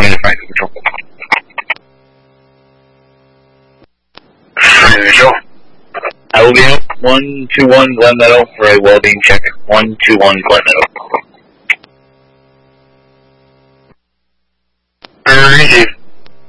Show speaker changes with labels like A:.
A: 20 to Franklin Control.
B: Neutral.
A: I will be out 121 Glen Meadow for a well-being check. 121 Glen Meadow.
B: Receive.